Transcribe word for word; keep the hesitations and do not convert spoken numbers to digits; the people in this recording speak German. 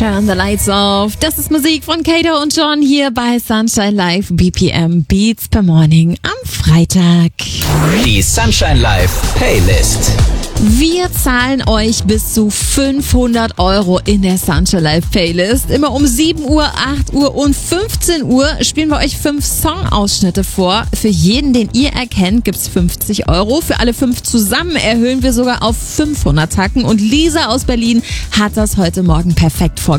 Turn the lights off. Das ist Musik von Kato und John hier bei Sunshine Live B P M Beats per Morning am Freitag. Die Sunshine Live Playlist. Wir zahlen euch bis zu fünfhundert Euro in der Sunshine Live Playlist. Immer um sieben Uhr, acht Uhr und fünfzehn Uhr spielen wir euch fünf Songausschnitte vor. Für jeden, den ihr erkennt, gibt's fünfzig Euro. Für alle fünf zusammen erhöhen wir sogar auf fünfhundert Tacken. Und Lisa aus Berlin hat das heute Morgen perfekt vorgestellt.